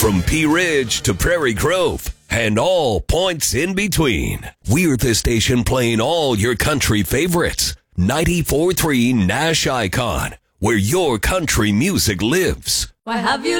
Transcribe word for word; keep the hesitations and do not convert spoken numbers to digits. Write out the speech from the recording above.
From Pea Ridge to Prairie Grove and all points in between, we're the station playing all your country favorites. ninety-four point three Nash Icon, where your country music lives. Why have you